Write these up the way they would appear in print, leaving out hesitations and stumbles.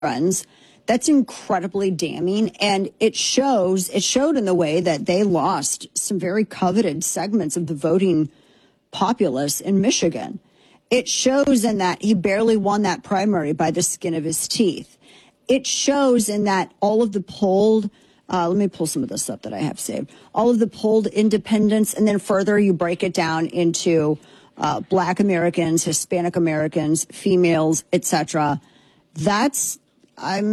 friends. That's incredibly damning. And it showed in the way that they lost some very coveted segments of the voting populace in Michigan. It shows in that he barely won that primary by the skin of his teeth. It shows in that all of the polled, let me pull some of this up that I have saved, all of the polled independents, and then further you break it down into Black Americans, Hispanic Americans, females, etc. That's, I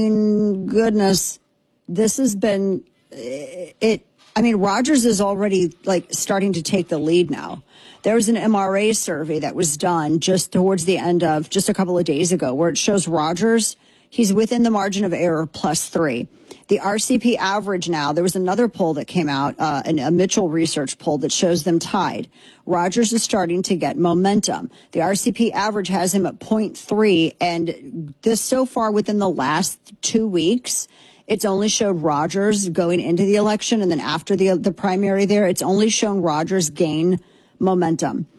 mean, goodness, this has been it. I mean, Rogers is already like starting to take the lead now. There was an MRA survey that was done just towards the end of just a couple of days ago where it shows Rogers, he's within the margin of error +3. The RCP average now, there was another poll that came out, a Mitchell research poll that shows them tied. Rogers is starting to get momentum. The RCP average has him at 0.3, and this so far within the last 2 weeks, it's only showed Rogers going into the election, and then after the primary there, it's only shown Rogers gain momentum.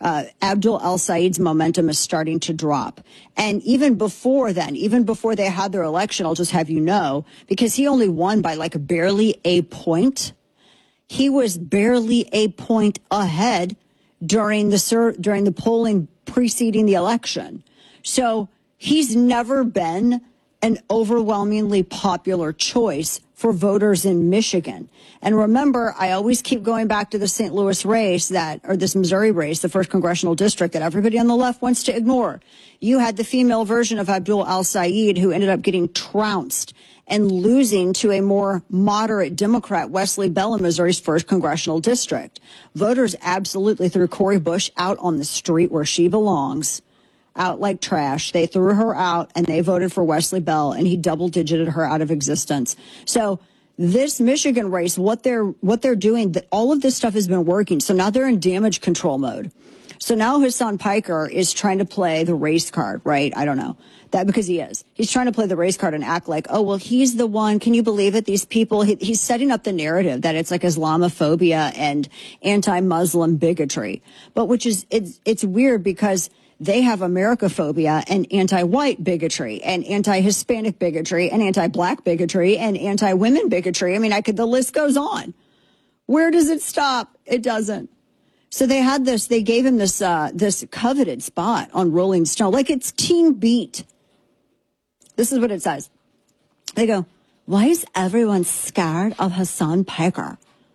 Abdul El-Sayed's momentum is starting to drop. And even before then, even before they had their election, I'll just have you know, because he only won by like barely a point. He was barely a point ahead during the polling preceding the election. So he's never been an overwhelmingly popular choice for voters in Michigan. And remember, I always keep going back to the St. Louis race or this Missouri race, the 1st congressional district that everybody on the left wants to ignore. You had the female version of Abdul El-Sayed who ended up getting trounced and losing to a more moderate Democrat, Wesley Bell, in Missouri's 1st congressional district. Voters absolutely threw Cori Bush out on the street where she belongs. Out like trash. They threw her out and they voted for Wesley Bell, and he double-digited her out of existence. So this Michigan race, what they're doing, all of this stuff has been working. So now they're in damage control mode. So now Hassan Piker is trying to play the race card, right? I don't know that because he is. He's trying to play the race card and act like, oh, well, he's the one. Can you believe it? These people, he's setting up the narrative that it's like Islamophobia and anti-Muslim bigotry, but it's weird because they have Americaphobia and anti-white bigotry and anti-Hispanic bigotry and anti-black bigotry and anti-women bigotry. I mean, the list goes on. Where does it stop? It doesn't. So they gave him this coveted spot on Rolling Stone. Like it's Teen Beat. This is what it says. They go, why is everyone scared of Hassan Piker?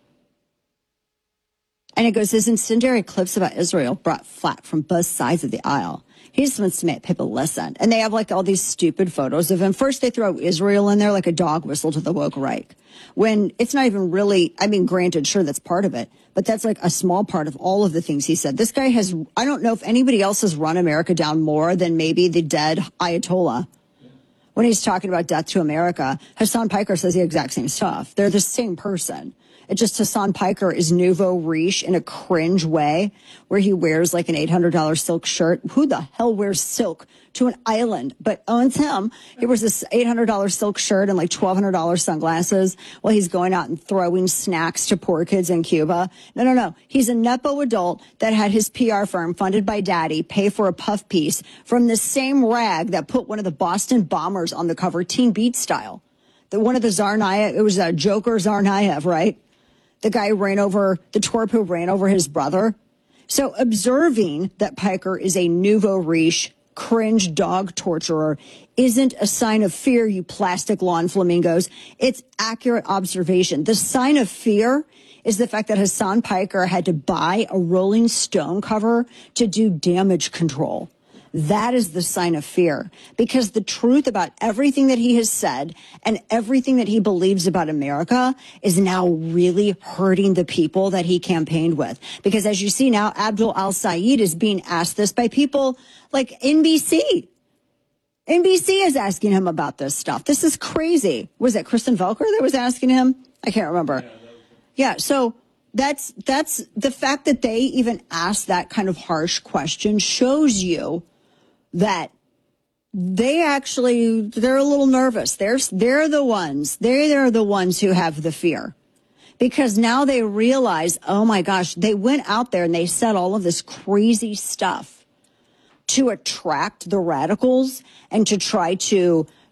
And it goes, his incendiary clips about Israel brought flack from both sides of the aisle. He just wants to make people listen. And they have like all these stupid photos of him. First, they throw Israel in there like a dog whistle to the woke right. When it's not even really, I mean, granted, sure, that's part of it. But that's like a small part of all of the things he said. This guy I don't know if anybody else has run America down more than maybe the dead Ayatollah. When he's talking about death to America, Hassan Piker says the exact same stuff. They're the same person. It's just Hassan Piker is nouveau riche in a cringe way where he wears like an $800 silk shirt. Who the hell wears silk to an island but owns him? He wears this $800 silk shirt and like $1,200 sunglasses while he's going out and throwing snacks to poor kids in Cuba. No. He's a Nepo adult that had his PR firm funded by daddy pay for a puff piece from the same rag that put one of the Boston Bombers on the cover, Teen Beat style. One of the Tsarnaev, it was a Joker Tsarnaev, right? The guy the twerp who ran over his brother. So observing that Piker is a nouveau riche, cringe dog torturer isn't a sign of fear, you plastic lawn flamingos. It's accurate observation. The sign of fear is the fact that Hassan Piker had to buy a Rolling Stone cover to do damage control. That is the sign of fear, because the truth about everything that he has said and everything that he believes about America is now really hurting the people that he campaigned with. Because as you see now, Abdul El-Sayed is being asked this by people like NBC. NBC is asking him about this stuff. This is crazy. Was it Kristen Velker that was asking him? I can't remember. Yeah, so that's the fact that they even asked that kind of harsh question shows you that they're a little nervous. They're the ones who have the fear, because now they realize, oh my gosh, they went out there and they said all of this crazy stuff to attract the radicals and to try to